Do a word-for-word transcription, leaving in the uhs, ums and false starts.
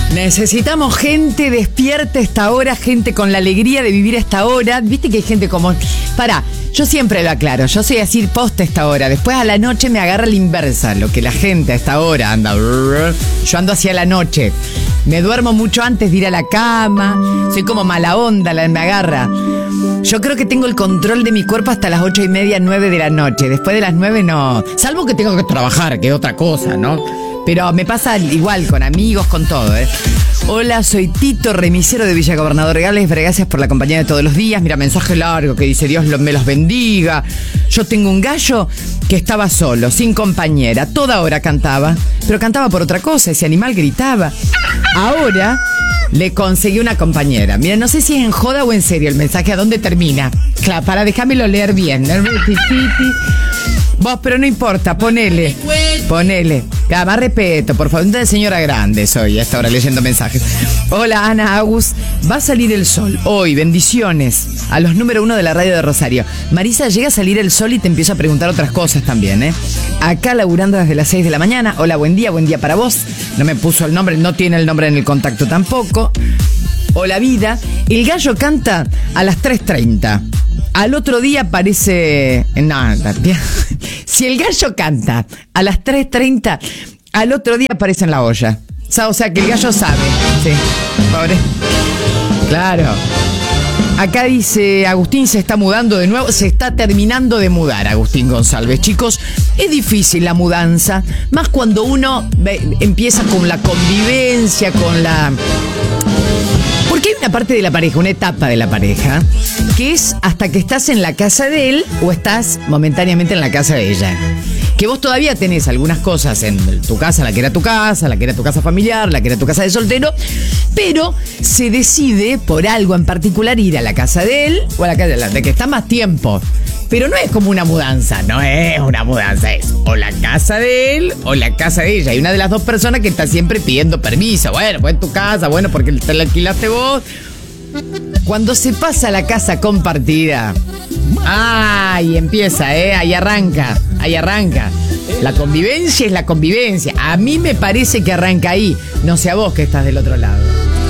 Necesitamos gente despierta a esta hora, gente con la alegría de vivir a esta hora. Viste que hay gente como... Pará, yo siempre lo aclaro, yo soy así post a esta hora. Después a la noche me agarra la inversa, lo que la gente a esta hora anda. Yo ando hacia la noche. Me duermo mucho antes de ir a la cama. Soy como mala onda, la me agarra. Yo creo que tengo el control de mi cuerpo hasta las ocho y media, nueve de la noche. Después de las nueve no. Salvo que tengo que trabajar, que es otra cosa, ¿no? Pero me pasa igual, con amigos, con todo, ¿eh? Hola, soy Tito, remisero de Villa Gobernador Gales. Gracias por la compañía de todos los días. Mira, mensaje largo que dice: Dios me los bendiga. Yo tengo un gallo que estaba solo, sin compañera. Toda hora cantaba, pero cantaba por otra cosa. Ese animal gritaba. Ahora le conseguí una compañera. Mira, no sé si es en joda o en serio el mensaje. ¿A dónde termina? Claro, para dejármelo leer bien. Vos, pero no importa, ponele. Ponele. Más respeto, por favor. Una señora grande soy a esta hora leyendo mensajes. Hola, Ana Agus. Va a salir el sol hoy. Bendiciones a los número uno de la radio de Rosario. Marisa, llega a salir el sol y te empiezo a preguntar otras cosas también, ¿eh? Acá laburando desde las seis de la mañana. Hola, buen día, buen día para vos. No me puso el nombre, no tiene el nombre en el contacto tampoco. Hola, vida. El gallo canta a las tres treinta. Al otro día aparece... No, si el gallo canta a las tres treinta, al otro día aparece en la olla. O sea, que el gallo sabe. Sí, pobre. Claro. Acá dice, Agustín se está mudando de nuevo. Se está terminando de mudar, Agustín González. Chicos, es difícil la mudanza. Más cuando uno ve, empieza con la convivencia, con la... Porque hay una parte de la pareja, una etapa de la pareja, que es hasta que estás en la casa de él o estás momentáneamente en la casa de ella. Que vos todavía tenés algunas cosas en tu casa, la que era tu casa, la que era tu casa familiar, la que era tu casa de soltero, pero se decide por algo en particular ir a la casa de él o a la casa de la de que está más tiempo. Pero no es como una mudanza, no es una mudanza, es o la casa de él o la casa de ella. Hay una de las dos personas que está siempre pidiendo permiso. Bueno, pues en tu casa, bueno, porque te la alquilaste vos. Cuando se pasa a la casa compartida, ¡ay! Empieza, ¿eh? Ahí arranca, ahí arranca. La convivencia es la convivencia. A mí me parece que arranca ahí. No sé a vos que estás del otro lado.